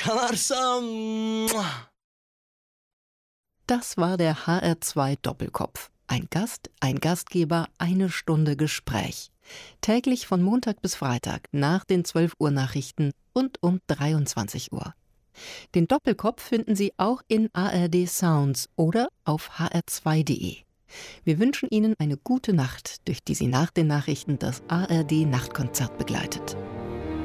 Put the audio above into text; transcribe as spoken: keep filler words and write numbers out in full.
sanırsam. Das war der H R zwei Doppelkopf. Ein Gast, ein Gastgeber, eine Stunde Gespräch. Täglich von Montag bis Freitag nach den zwölf Uhr Nachrichten und um dreiundzwanzig Uhr. Den Doppelkopf finden Sie auch in A R D Sounds oder auf h r zwei punkt de. Wir wünschen Ihnen eine gute Nacht, durch die Sie nach den Nachrichten das A R D Nachtkonzert begleitet.